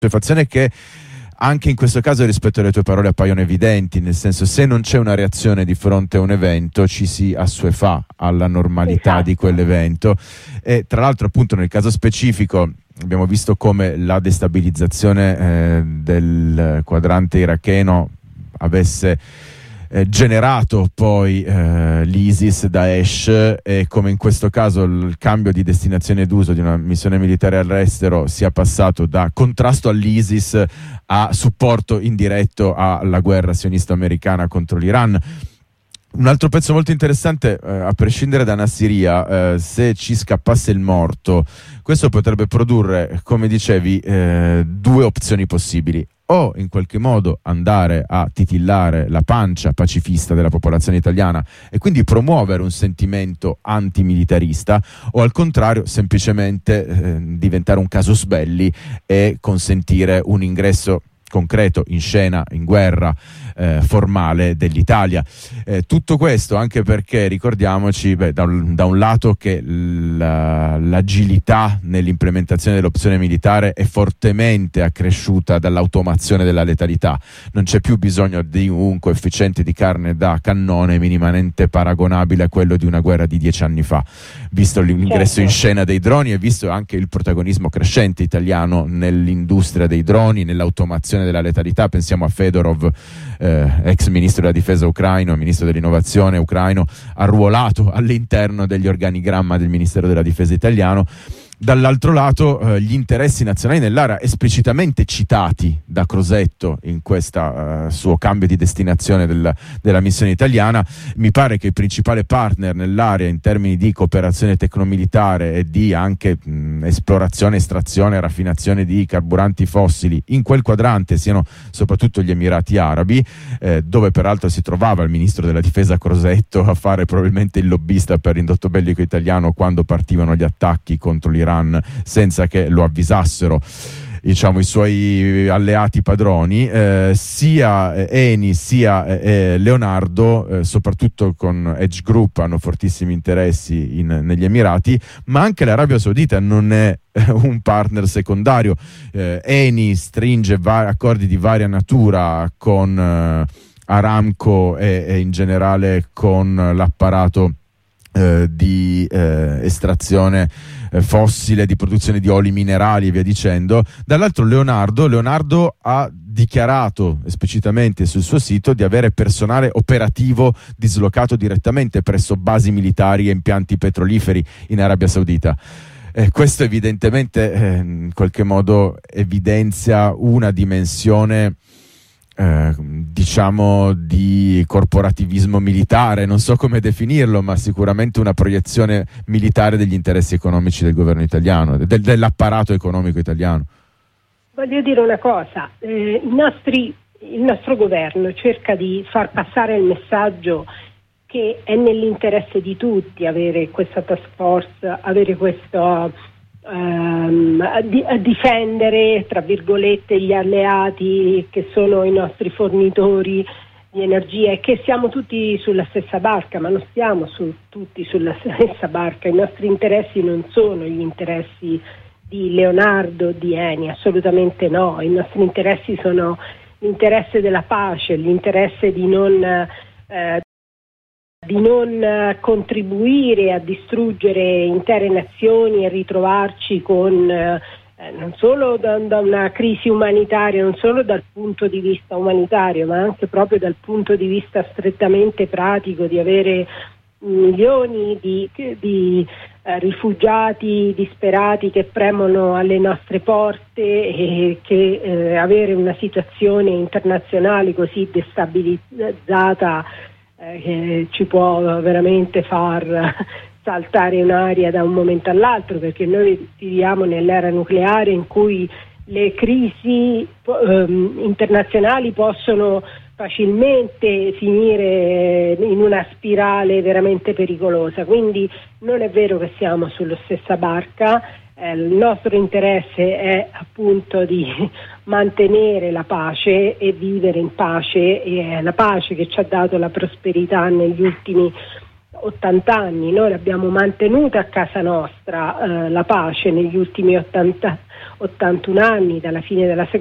assuefazione che anche in questo caso rispetto alle tue parole appaiono evidenti, nel senso, se non c'è una reazione di fronte a un evento ci si assuefà alla normalità di quell'evento. E tra l'altro appunto nel caso specifico abbiamo visto come la destabilizzazione del quadrante iracheno avesse generato poi l'ISIS, Daesh, e come in questo caso il cambio di destinazione d'uso di una missione militare all'estero sia passato da contrasto all'ISIS a supporto indiretto alla guerra sionista americana contro l'Iran. Un altro pezzo molto interessante, a prescindere da Nassiriya, se ci scappasse il morto, questo potrebbe produrre, come dicevi, due opzioni possibili: o in qualche modo andare a titillare la pancia pacifista della popolazione italiana e quindi promuovere un sentimento antimilitarista, o al contrario semplicemente diventare un casus belli e consentire un ingresso concreto in scena, in guerra formale dell'Italia. Tutto questo anche perché ricordiamoci da un lato che l'agilità nell'implementazione dell'opzione militare è fortemente accresciuta dall'automazione della letalità. Non c'è più bisogno di un coefficiente di carne da cannone minimamente paragonabile a quello di una guerra di 10 anni fa, visto l'ingresso in scena dei droni e visto anche il protagonismo crescente italiano nell'industria dei droni, nell'automazione della letalità. Pensiamo a Fedorov, ex ministro della difesa ucraino, ministro dell'innovazione ucraino, arruolato all'interno degli organigramma del Ministero della difesa italiano. Dall'altro lato gli interessi nazionali nell'area esplicitamente citati da Crosetto in questo suo cambio di destinazione della missione italiana. Mi pare che il principale partner nell'area in termini di cooperazione tecnomilitare e di anche esplorazione, estrazione e raffinazione di carburanti fossili in quel quadrante siano soprattutto gli Emirati Arabi, dove peraltro si trovava il ministro della difesa Crosetto a fare probabilmente il lobbista per l'indotto bellico italiano quando partivano gli attacchi contro l'Iran senza che lo avvisassero, diciamo, i suoi alleati padroni. Sia Eni sia Leonardo, soprattutto con Edge Group, hanno fortissimi interessi negli Emirati, ma anche l'Arabia Saudita non è un partner secondario. Eni stringe accordi di varia natura con Aramco e in generale con l'apparato di estrazione fossile, di produzione di oli minerali e via dicendo. Dall'altro Leonardo ha dichiarato esplicitamente sul suo sito di avere personale operativo dislocato direttamente presso basi militari e impianti petroliferi in Arabia Saudita. Questo evidentemente in qualche modo evidenzia una dimensione diciamo di corporativismo militare, non so come definirlo, ma sicuramente una proiezione militare degli interessi economici del governo italiano, dell'apparato economico italiano. Voglio dire una cosa, il nostro governo cerca di far passare il messaggio che è nell'interesse di tutti avere questa task force, avere questo a difendere tra virgolette gli alleati che sono i nostri fornitori di energia, e che siamo tutti sulla stessa barca, ma non stiamo tutti sulla stessa barca. I nostri interessi non sono gli interessi di Leonardo, di Eni, assolutamente no. I nostri interessi sono l'interesse della pace, l'interesse di non contribuire a distruggere intere nazioni e ritrovarci con non solo da una crisi umanitaria, non solo dal punto di vista umanitario, ma anche proprio dal punto di vista strettamente pratico, di avere milioni di rifugiati disperati che premono alle nostre porte, e che avere una situazione internazionale così destabilizzata che ci può veramente far saltare in aria da un momento all'altro, perché noi viviamo nell'era nucleare in cui le crisi internazionali possono facilmente finire in una spirale veramente pericolosa. Quindi non è vero che siamo sulla stessa barca. Il nostro interesse è appunto di mantenere la pace e vivere in pace, e è la pace che ci ha dato la prosperità negli ultimi 80 anni, noi l'abbiamo mantenuta a casa nostra la pace negli ultimi 81 anni dalla fine della seconda